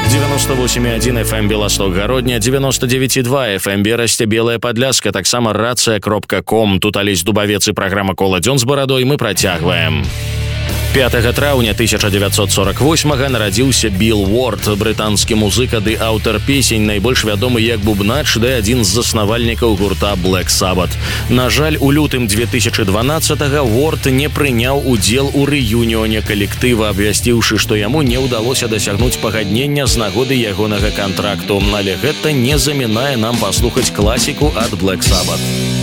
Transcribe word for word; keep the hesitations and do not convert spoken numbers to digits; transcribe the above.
девяносто восемь и один эф эм Белосток Гародня, девяносто девять и два эф эм Берасце Белая Подляска, таксама рация кропка ком. Тут Алесь Дубавец и программа «Кола дзён з барадой» мы працягваем. пятага траўня тысяча девятьсот сорок восьмага нарадзіўся Билл Уорд, брытанскі музыка ды аўтар песень, найбольш вядомы як бубнач ды адзін з заснавальнікаў гурта Black Sabbath. На жаль, у лютым две тысячи дванаццатага Уорд не прыняў удзел у рэюніоне калектыва, абвясціўшы, што яму не ўдалося дасягнуць пагаднення з нагоды ягонага кантракту. Але гэта не замінае нам паслухаць класіку ад Black Sabbath.